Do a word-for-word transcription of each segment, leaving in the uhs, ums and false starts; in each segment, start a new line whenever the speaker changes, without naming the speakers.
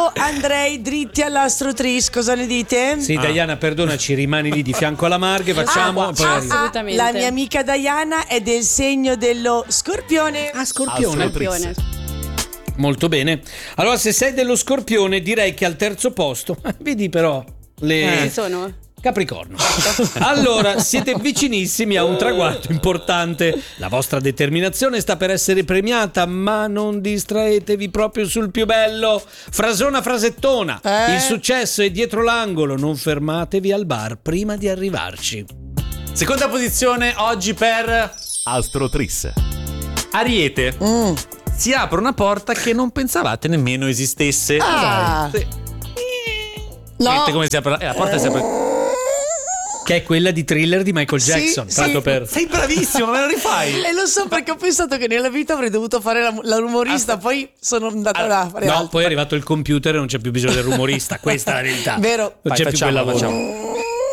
io andrei dritti all'Astro Tris, cosa ne dite?
Sì, ah. Diana, perdonaci, rimani lì di fianco alla Marghe, facciamo
ah,
e poi
ah,
assolutamente.
La mia amica Diana è del segno dello Scorpione.
Ah, Scorpione.
Scorpione.
Molto bene. Allora, se sei dello Scorpione, direi che al terzo posto, vedi però le
Ci sono?
Capricorno. Allora, siete vicinissimi a un traguardo importante. La vostra determinazione sta per essere premiata, ma non distraetevi proprio sul più bello. Frasona frasettona.
Eh?
Il successo è dietro l'angolo. Non fermatevi al bar prima di arrivarci.
Seconda posizione oggi per
Astro Tris.
Ariete.
Mm.
Si apre una porta che non pensavate nemmeno esistesse.
Ah.
Sì.
No.
Vedete come si apre? Eh, la porta si apre.
Che è quella di Thriller di Michael
Sì,
Jackson.
sì.
Tanto per...
Sei bravissimo, me lo rifai?
E lo so perché ho pensato che nella vita avrei dovuto fare la, la rumorista, poi sono andata là a fare
No,
altro.
poi è arrivato il computer e non c'è più bisogno del rumorista. Questa è la verità.
Vero.
Non
Vai,
c'è
facciamo,
più quel lavoro.
facciamo.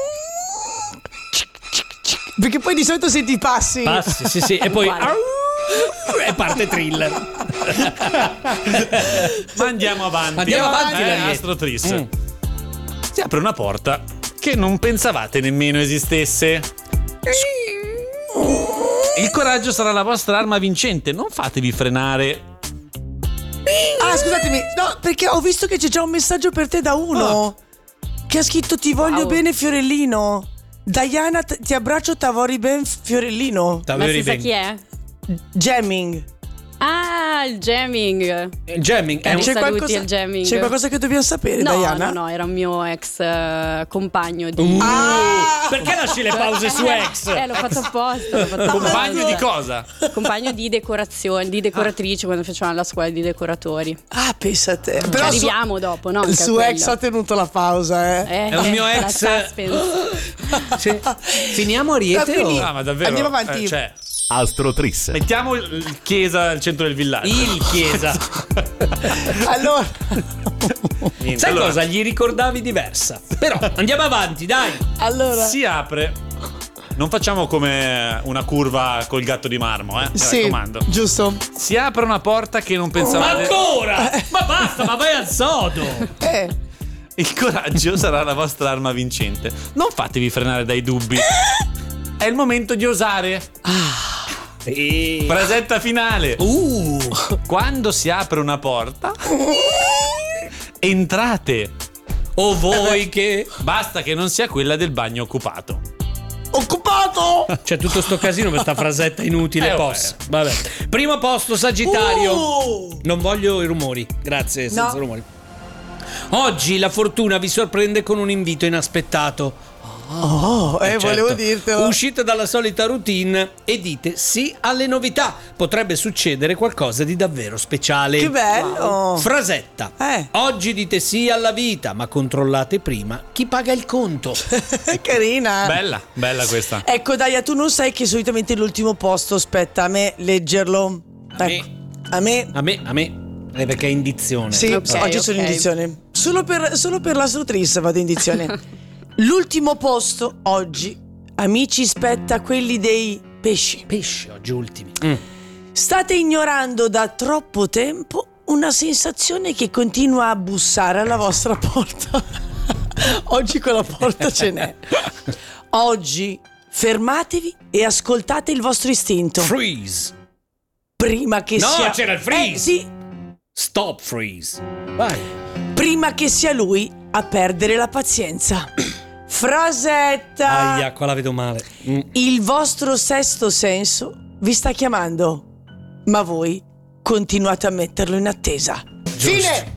Perché poi di solito senti i passi.
Passi, sì, sì. E poi
Uguale.
e parte Thriller.
Ma andiamo avanti.
Andiamo avanti,
eh,
Ariete.
Astro Tris.
Mm.
Si apre una porta che non pensavate nemmeno esistesse. Il coraggio sarà la vostra arma vincente. Non fatevi frenare.
Ah, scusatemi, no, perché ho visto che c'è già un messaggio per te da uno che ha scritto ti voglio
Wow.
bene Fiorellino. Diana, t- ti abbraccio, t'avori ben Fiorellino.
Ma si sa chi è?
Jamming.
Ah, il jamming.
Jamming è un...
Cari
C'è
saluti
qualcosa,
al jamming.
c'è qualcosa che dobbiamo sapere,
No,
Diana?
no, no, era un mio ex eh, compagno di...
Uh,
Ah!
Perché lasci le pause su ex?
Eh, l'ho fatto apposta. L'ho fatto
Compagno di
apposta.
cosa?
Compagno di decorazione, di decoratrice quando facevamo la scuola di decoratori.
Ah, pensa a te.
Ci
Però su-
arriviamo dopo, no?
il
Anche a
suo
quello.
ex ha tenuto la pausa, eh.
Eh,
È un mio
la
ex.
suspense.
Sì. Finiamo Ariete
Ah, quindi-
o...
Ah, ma davvero?
Andiamo avanti.
Eh, cioè,
Astro Tris.
mettiamo il- il chiesa al centro del villaggio.
Il Chiesa.
Allora,
Niente,
Sai
allora,
cosa? Gli ricordavi diversa. Però andiamo avanti, dai.
allora.
Si apre. Non facciamo come una curva col gatto di marmo, eh? Mi
Sì,
raccomando.
giusto.
Si apre una porta che non
Ma
pensavate.
ancora? Ma basta, ma vai al sodo.
Eh.
Il coraggio sarà la vostra arma vincente. Non fatevi frenare dai dubbi. È il momento di osare.
E...
Frasetta finale.
Uh.
Quando si apre una porta, entrate.
O voi che...
Basta che non sia quella del bagno occupato.
Occupato!
C'è tutto sto casino per sta frasetta inutile
Eh,
post. Vabbè. Primo posto Sagittario.
Uh!
Non voglio i rumori. Grazie, senza
No.
rumori. Oggi la fortuna vi sorprende con un invito inaspettato.
Oh, eh,
Certo.
volevo dirtelo.
Uscite dalla solita routine e dite sì alle novità. Potrebbe succedere qualcosa di davvero speciale.
Che bello.
Frasetta.
Eh.
Oggi dite sì alla vita, ma controllate prima chi paga il conto.
Carina.
Bella, bella questa.
Ecco, Daia, tu non sai che solitamente l'ultimo posto spetta a me leggerlo.
A
Ecco.
me.
A me.
A me, a me. Eh, perché è indizione.
Sì,
Ok,
oggi sono
ok.
indizione. Solo per, solo per l'Astro Tris vado indizione. L'ultimo posto oggi, amici, spetta a quelli dei pesci.
Pesce oggi ultimi. Mm.
State ignorando da troppo tempo una sensazione che continua a bussare alla vostra porta. Oggi quella porta ce n'è. Oggi fermatevi e ascoltate il vostro istinto.
Freeze.
Prima che
No,
sia
c'era il freeze.
Eh, sì,
Stop freeze. Vai.
prima che sia lui a perdere la pazienza. Frasetta.
Aia, qua la vedo male. Mm.
Il vostro sesto senso vi sta chiamando, ma voi continuate a metterlo in attesa.
Giusto.
Fine.